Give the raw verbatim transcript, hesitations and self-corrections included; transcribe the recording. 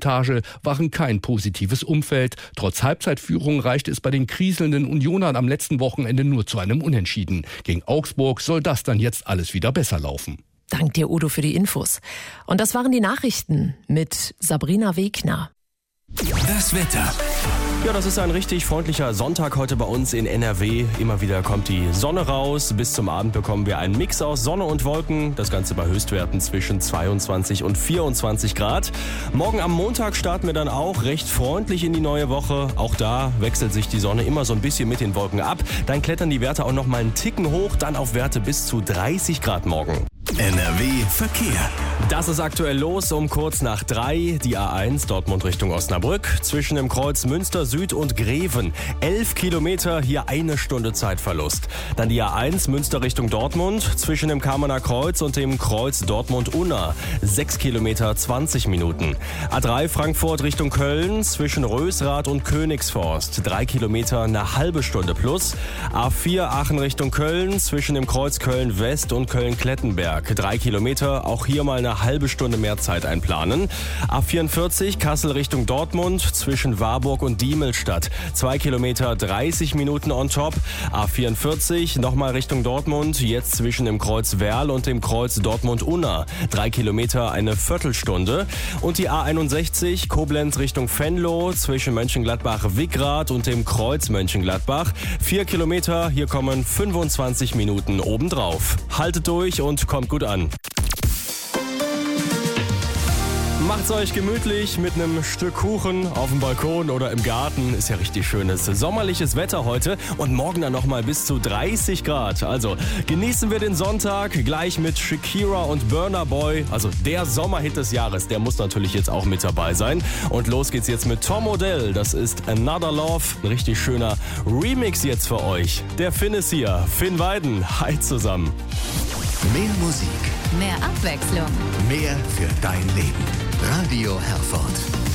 Reportage waren kein positives Umfeld. Trotz Halbzeitführung reichte es bei den kriselnden Unionern am letzten Wochenende nur zu einem Unentschieden. Gegen Augsburg soll das dann jetzt alles wieder besser laufen. Dank dir, Udo, für die Infos. Und das waren die Nachrichten mit Sabrina Wegner. Das Wetter. Ja, das ist ein richtig freundlicher Sonntag heute bei uns in N R W. Immer wieder kommt die Sonne raus. Bis zum Abend bekommen wir einen Mix aus Sonne und Wolken. Das Ganze bei Höchstwerten zwischen zweiundzwanzig und vierundzwanzig Grad. Morgen am Montag starten wir dann auch recht freundlich in die neue Woche. Auch da wechselt sich die Sonne immer so ein bisschen mit den Wolken ab. Dann klettern die Werte auch noch mal einen Ticken hoch. Dann auf Werte bis zu dreißig Grad morgen. N R W Verkehr. Das ist aktuell los um kurz nach drei. Die A eins Dortmund Richtung Osnabrück. Zwischen dem Kreuz Münster Süd und Greven. Elf Kilometer, hier eine Stunde Zeitverlust. Dann die A eins Münster Richtung Dortmund. Zwischen dem Kamener Kreuz und dem Kreuz Dortmund-Unna. Sechs Kilometer, zwanzig Minuten. A drei Frankfurt Richtung Köln. Zwischen Rösrath und Königsforst. Drei Kilometer, eine halbe Stunde plus. A vier Aachen Richtung Köln. Zwischen dem Kreuz Köln-West und Köln-Klettenberg. Drei Kilometer, auch hier mal eine halbe Stunde mehr Zeit einplanen. A vierundvierzig Kassel Richtung Dortmund zwischen Warburg und Diemelstadt. Zwei Kilometer, dreißig Minuten on top. A vierundvierzig nochmal Richtung Dortmund, jetzt zwischen dem Kreuz Werl und dem Kreuz Dortmund-Unna. Drei Kilometer, eine Viertelstunde. Und die A einundsechzig Koblenz Richtung Venlo zwischen Mönchengladbach-Wickrath und dem Kreuz Mönchengladbach. Vier Kilometer, hier kommen fünfundzwanzig Minuten obendrauf. Haltet durch und kommt gut an. Macht's euch gemütlich mit einem Stück Kuchen auf dem Balkon oder im Garten. Ist ja richtig schönes sommerliches Wetter heute und morgen dann nochmal bis zu dreißig Grad. Also genießen wir den Sonntag gleich mit Shakira und Burna Boy. Also der Sommerhit des Jahres, der muss natürlich jetzt auch mit dabei sein. Und los geht's jetzt mit Tom Odell. Das ist Another Love. Ein richtig schöner Remix jetzt für euch. Der Finn ist hier. Finn Weiden. Hi zusammen. Mehr Musik. Mehr Abwechslung. Mehr für dein Leben. Radio Herford.